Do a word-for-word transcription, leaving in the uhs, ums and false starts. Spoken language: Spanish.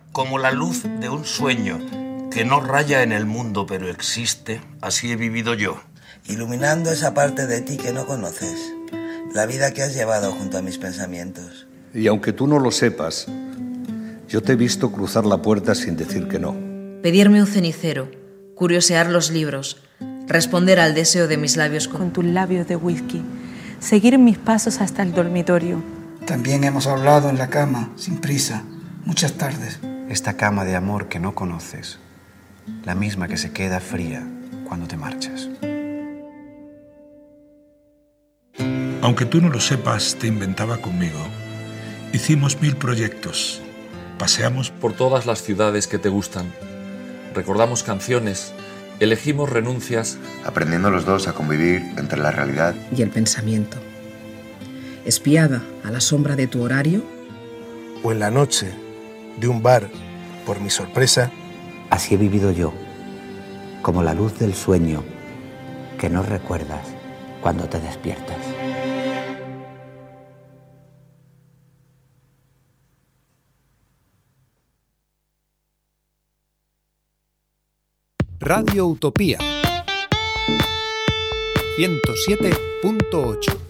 Como la luz de un sueño que no raya en el mundo pero existe, así he vivido yo. Iluminando esa parte de ti que no conoces, la vida que has llevado junto a mis pensamientos. Y aunque tú no lo sepas, yo te he visto cruzar la puerta sin decir que no. Pedirme un cenicero, curiosear los libros, responder al deseo de mis labios con, con tus labios de whisky, seguir mis pasos hasta el dormitorio. También hemos hablado en la cama, sin prisa, muchas tardes. Esta cama de amor que no conoces, la misma que se queda fría cuando te marchas. Aunque tú no lo sepas, te inventaba conmigo. Hicimos mil proyectos. Paseamos por todas las ciudades que te gustan. Recordamos canciones, elegimos renuncias. Aprendiendo los dos a convivir entre la realidad y el pensamiento. Espiada a la sombra de tu horario. O en la noche de un bar, por mi sorpresa. Así he vivido yo, como la luz del sueño que no recuerdas cuando te despiertas. Radio Utopía ciento siete punto ocho